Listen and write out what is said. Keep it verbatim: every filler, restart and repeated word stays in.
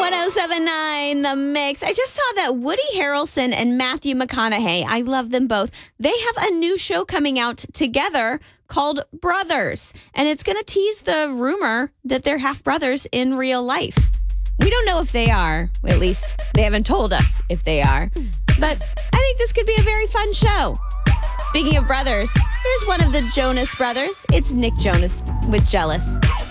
ten seventy-nine The Mix. I just saw that Woody Harrelson and Matthew McConaughey, I love them both, they have a new show coming out together called Brothers. And it's going to tease the rumor that they're half brothers in real life. We don't know if they are. At least they haven't told us if they are. But I think this could be a very fun show. Speaking of brothers, here's one of the Jonas Brothers. It's Nick Jonas with Jealous.